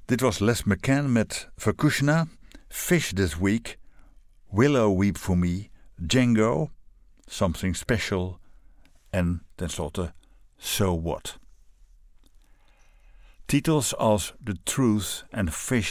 Dit was Les McCann met Verkushna, Fish This Week, Willow Weep For Me, Django, Something Special en tenslotte So What. Titels als The Truth en Fish